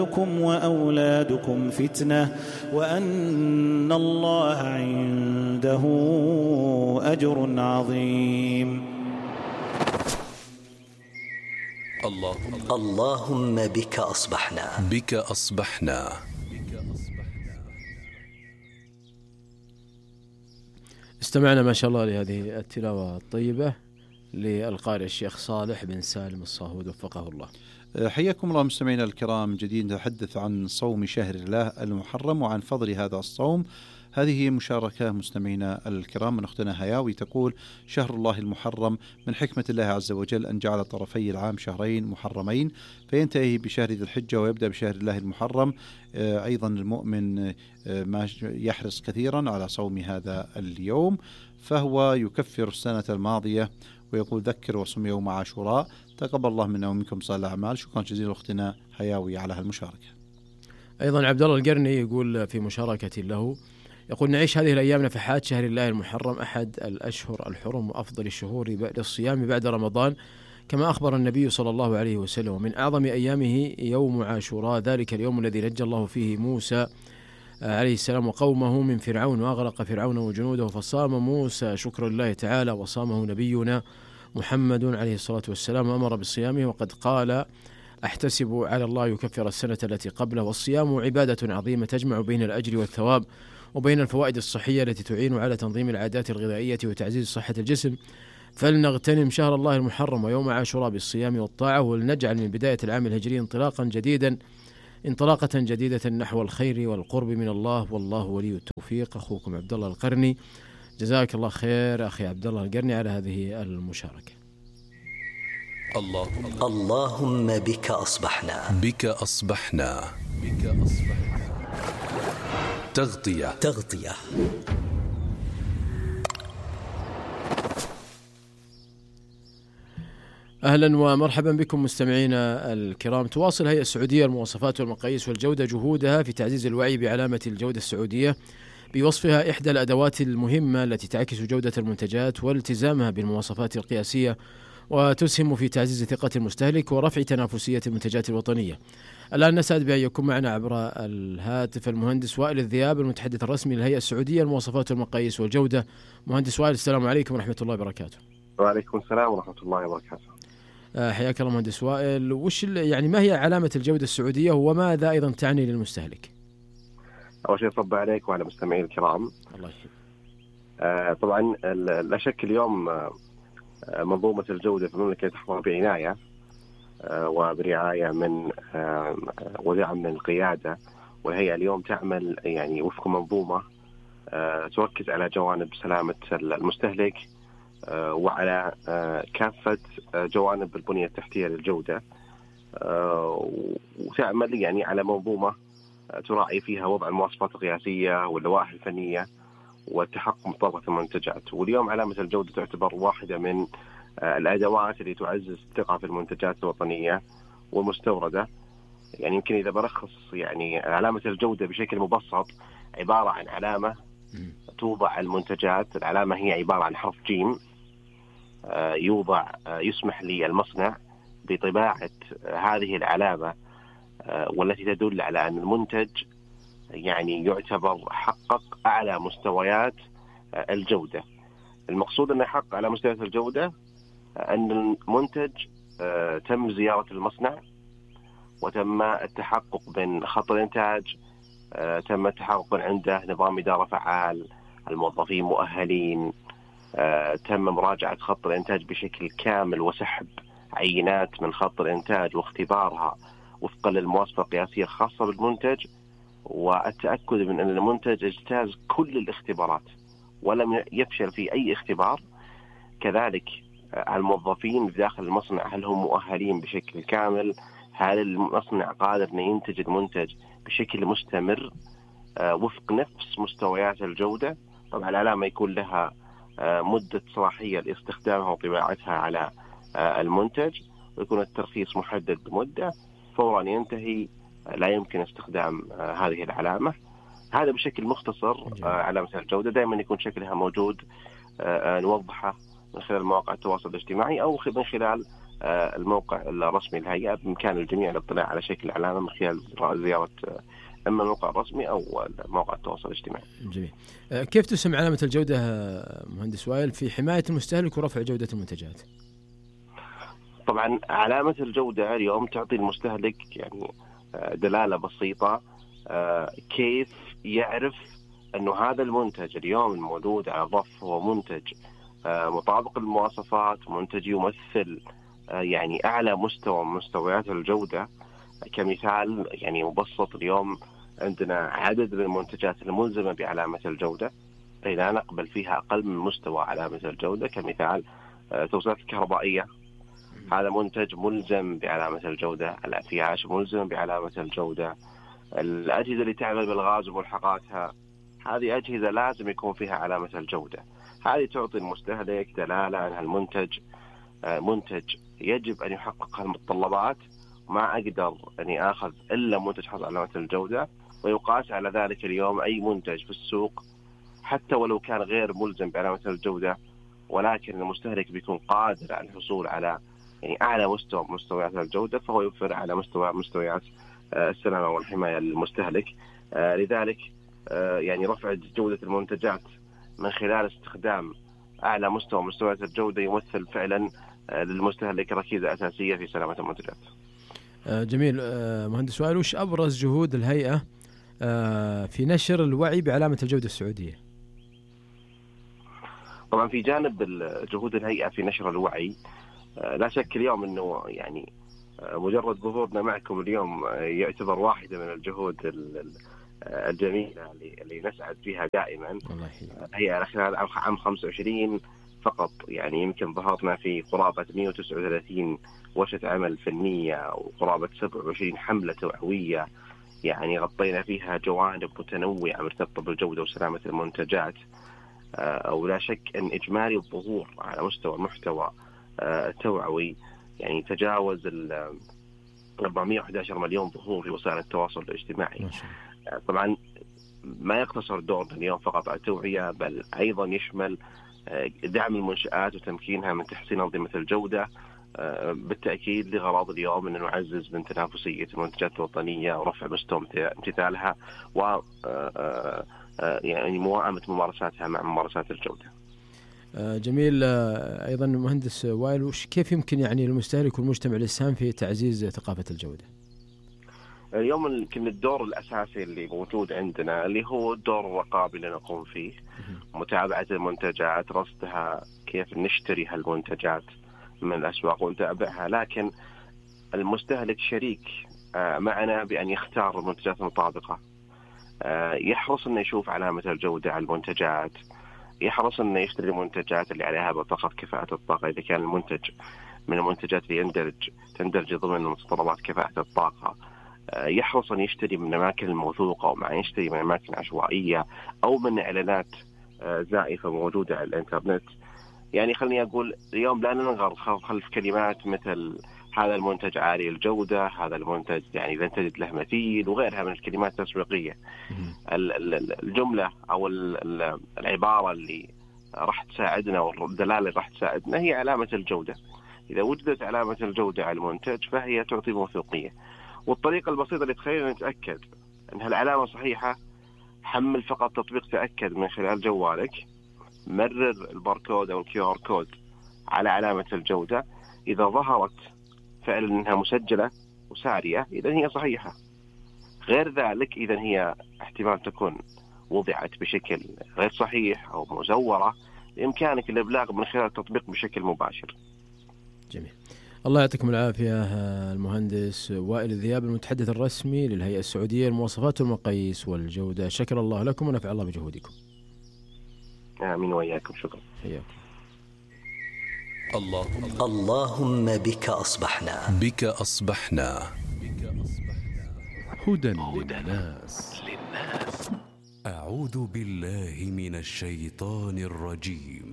أموالكم وأولادكم فتنة وأن الله عنده أجر عظيم. اللهم بك أصبحنا. استمعنا ما شاء الله لهذه التلاوة الطيبة للقارئ الشيخ صالح بن سالم الصهود وفقه الله. حياكم الله مستمعينا الكرام. جديد نتحدث عن صوم شهر الله المحرم وعن فضل هذا الصوم. هذه مشاركة مستمعينا الكرام من أختنا هياوي تقول: شهر الله المحرم من حكمة الله عز وجل أن جعل طرفي العام شهرين محرمين، فينتهي بشهر ذي الحجة ويبدأ بشهر الله المحرم. أيضا المؤمن ما يحرص كثيرا على صوم هذا اليوم، فهو يكفر السنة الماضية. ويقول: ذكر وصم يوم عاشوراء، تقبل الله منا ومنكم صالح الأعمال. شكرا جزيلا أختنا هياوي على هالمشاركة. أيضا عبد الله القرني يقول في مشاركة له، يقول: نعيش هذه الأيام نفحات شهر الله المحرم، أحد الأشهر الحرم وأفضل الشهور بعد الصيام بعد رمضان، كما أخبر النبي صلى الله عليه وسلم. ومن أعظم أيامه يوم عاشوراء، ذلك اليوم الذي نجى الله فيه موسى عليه السلام وقومه من فرعون وأغرق فرعون وجنوده، فصام موسى شكر الله تعالى، وصامه نبينا محمد عليه الصلاة والسلام وأمر بالصيامه، وقد قال: أحتسب على الله يكفر السنة التي قبله. والصيام عبادة عظيمة تجمع بين الأجر والثواب وبين الفوائد الصحية التي تعين على تنظيم العادات الغذائية وتعزيز صحة الجسم. فلنغتنم شهر الله المحرم ويوم عاشوراء بالصيام والطاعة، ولنجعل من بداية العام الهجري انطلاقة جديدة نحو الخير والقرب من الله، والله ولي التوفيق. أخوكم عبد الله القرني. جزاك الله خير أخي عبد الله القرني على هذه المشاركة. اللهم بك أصبحنا. تغطية. أهلا ومرحبا بكم مستمعينا الكرام. تواصل الهيئة السعودية للمواصفات والمقاييس والجودة جهودها في تعزيز الوعي بعلامة الجودة السعودية، بوصفها إحدى الأدوات المهمة التي تعكس جودة المنتجات والتزامها بالمواصفات القياسية، وتسهم في تعزيز ثقة المستهلك ورفع تنافسية المنتجات الوطنية. الآن نسعد بأن يكون معنا عبر الهاتف المهندس وائل الذياب، المتحدث الرسمي للهيئة السعودية للمواصفات والمقاييس والجودة. مهندس وائل، السلام عليكم ورحمة الله وبركاته. وعليكم السلام ورحمة الله وبركاته. حياك الله مهندس وائل. ما هي علامة الجودة السعودية وماذا أيضا تعني للمستهلك؟ أول شيء صب عليك وعلى مستمعين الكرام. الله يحفظك. طبعا لا شك اليوم منظومة الجودة في المملكة تحظى بعناية وبرعاية من ودعم من القيادة، والهيئة اليوم تعمل يعني وفق منظومة تركز على جوانب سلامة المستهلك وعلى كافة جوانب البنية التحتية للجودة، وتعمل يعني على منظومة تراعي فيها وضع المواصفات القياسية واللوائح الفنية والتحقق من طبقة المنتجات. واليوم علامة الجودة تعتبر واحدة من الأدوات اللي تعزز الثقة في المنتجات الوطنية والمستوردة. يعني يمكن إذا برخص يعني علامة الجودة بشكل مبسط عبارة عن علامة توضع المنتجات. العلامة هي عبارة عن حرف جيم يسمح للمصنع بطباعة هذه العلامة، والتي تدل على أن المنتج يعني يعتبر حقق أعلى مستويات الجودة. المقصود أنه يحقق على مستويات الجودة أن المنتج تم زيارة المصنع وتم التحقق من خط الإنتاج، تم التحقق من عنده نظام إدارة فعال، الموظفين مؤهلين، تم مراجعة خط الإنتاج بشكل كامل وسحب عينات من خط الإنتاج واختبارها وفقا للمواصفة القياسية الخاصة بالمنتج، والتأكد من أن المنتج اجتاز كل الاختبارات ولم يفشل في أي اختبار. كذلك الموظفين داخل المصنع هل هم مؤهلين بشكل كامل، هل المصنع قادر أن ينتج المنتج بشكل مستمر وفق نفس مستويات الجودة. طبعا العلامة يكون لها مدة صلاحية لاستخدامها وطباعتها على المنتج، ويكون الترخيص محدد بمدة، فورا ينتهي لا يمكن استخدام هذه العلامة. هذا بشكل مختصر علامة الجودة. دائما يكون شكلها موجود، نوضحه من خلال مواقع التواصل الاجتماعي أو من خلال الموقع الرسمي للهيئة، بإمكان الجميع الاطلاع على شكل العلامة من خلال زيارة إما الموقع الرسمي أو موقع التواصل الاجتماعي. جميل. كيف تسمى علامة الجودة مهندس وائل في حماية المستهلك ورفع جودة المنتجات؟ طبعا علامة الجودة اليوم تعطي المستهلك يعني دلالة بسيطة كيف يعرف أنه هذا المنتج اليوم الموجود على الرف هو منتج مطابق للمواصفات، منتج يمثل يعني أعلى مستوى من مستويات الجودة. كمثال يعني مبسط، اليوم عندنا عدد من المنتجات الملزمة بعلامة الجودة لا نقبل فيها أقل من مستوى علامة الجودة. كمثال التوصيلات الكهربائية، هذا منتج ملزم بعلامة الجودة. الأفياش ملزم بعلامة الجودة. الأجهزة اللي تعمل بالغاز وملحقاتها، هذه أجهزة لازم يكون فيها علامة الجودة. هذه تعطي المستهلك دلالة أن المنتج منتج يجب أن يحقق المتطلبات، ما أقدر أني أخذ إلا منتج حصل علامة الجودة. ويقاس على ذلك اليوم أي منتج في السوق حتى ولو كان غير ملزم بعلامة الجودة، ولكن المستهلك بيكون قادر على الحصول على يعني أعلى مستوى من مستويات الجودة، فهو يوفر على مستويات السلامة والحماية للمستهلك. لذلك يعني رفع جودة المنتجات من خلال استخدام أعلى مستوى من مستويات الجودة يمثل فعلا للمستهلك ركيزة أساسية في سلامة المنتجات. جميل. مهندس وائل، وش أبرز جهود الهيئة في نشر الوعي بعلامة الجودة السعودية؟ طبعا في جانب جهود الهيئة في نشر الوعي، لا شك اليوم أنه يعني مجرد ظهورنا معكم اليوم يعتبر واحدة من الجهود الجميلة اللي نسعد فيها دائما. هي خلال عام 25 فقط يعني يمكن ظهرنا في قرابة 139 ورشة عمل فنية وقرابة 27 حملة توعوية، يعني غطينا فيها جوانب متنوعة مرتبطة بالجودة وسلامة المنتجات. ولا شك أن إجمالي الظهور على مستوى المحتوى التوعوي يعني تجاوز 411 مليون ظهور في وسائل التواصل الاجتماعي. طبعا ما يقتصر دورنا اليوم فقط على التوعية، بل أيضا يشمل دعم المنشآت وتمكينها من تحسين أنظمة الجودة، بالتأكيد لغرض اليوم أن نعزز من تنافسية المنتجات الوطنية ورفع مستوى امتثالها و يعني موائمة ممارساتها مع ممارسات الجودة. جميل. أيضا مهندس وائل، كيف يمكن يعني المستهلك والمجتمع الإسهام في تعزيز ثقافة الجودة؟ اليوم يمكن الدور الأساسي اللي موجود عندنا اللي هو الدور الرقابي اللي نقوم فيه، متابعة المنتجات، رصدها، كيف نشتري هالمنتجات من الأسواق ونتابعها. لكن المستهلك شريك معنا بأن يختار المنتجات المطابقة، يحرص أنه يشوف علامة الجودة على المنتجات، يحرص أنه يشتري المنتجات اللي عليها بطاقة كفاءة الطاقة إذا كان المنتج من المنتجات اللي تندرج ضمن متطلبات كفاءة الطاقة، يحرص أن يشتري من أماكن موثوقة وما يشتري من أماكن عشوائية أو من إعلانات زائفة موجودة على الإنترنت. يعني خلني أقول اليوم لا ننغر خلف كلمات مثل هذا المنتج عالي الجودة، هذا المنتج يعني لن تجد له مثيل وغيرها من الكلمات التسويقية. الجملة أو العبارة اللي راح تساعدنا والدلالة اللي راح تساعدنا هي علامة الجودة. إذا وجدت علامة الجودة على المنتج فهي تعطي موثوقية. والطريقة البسيطة اللي تخلينا نتأكد أن هالعلامة صحيحة، حمل فقط تطبيق تأكد من خلال جوالك، مرر الباركود أو الكيو آر كود على علامة الجودة، إذا ظهرت فعلا أنها مسجلة وسارية إذن هي صحيحة، غير ذلك إذن هي احتمال تكون وضعت بشكل غير صحيح أو مزورة، بإمكانك الإبلاغ من خلال التطبيق بشكل مباشر. جميل. الله يعطيكم العافية المهندس وائل الذياب، المتحدث الرسمي للهيئة السعودية للمواصفات والمقاييس والجودة. شكر الله لكم ونفع الله بجهودكم. آمين وإياكم. شكرا. حياكم. اللهم بك أصبحنا هدى للناس. أعوذ بالله من الشيطان الرجيم.